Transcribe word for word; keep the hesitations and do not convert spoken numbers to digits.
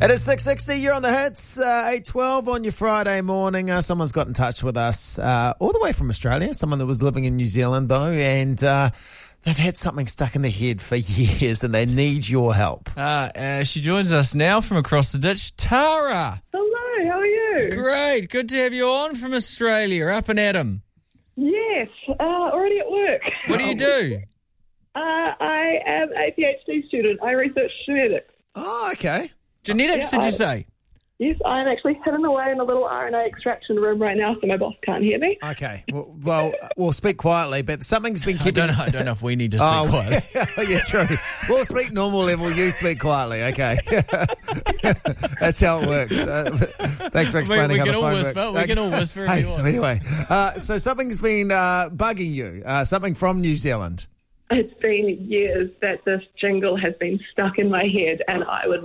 It is six sixty, you're on the hits, uh, eight twelve on your Friday morning. Uh, someone's got in touch with us uh, all the way from Australia, someone that was living in New Zealand though, and uh, they've had something stuck in their head for years and they need your help. Uh, uh, she joins us now from across the ditch. Tara! Hello, how are you? Great, good to have you on from Australia, up and at 'em. Yes, uh, already at work. What do you do? Uh, I am a PhD student. I research genetics. Oh, okay. Genetics, Yeah, did you I- say? Yes, I'm actually hidden away in a little R N A extraction room right now so my boss can't hear me. Okay, well, well we'll speak quietly, but something's been I keeping... don't know, I don't know if we need to speak Oh, quietly. yeah, true. We'll speak normal level, you speak quietly, okay. That's how it works. Uh, thanks for explaining we how can the all phone whisper, works. we can all whisper if Hey, you so want. anyway, uh, so something's been uh, bugging you, uh, something from New Zealand. It's been years that this jingle has been stuck in my head and I would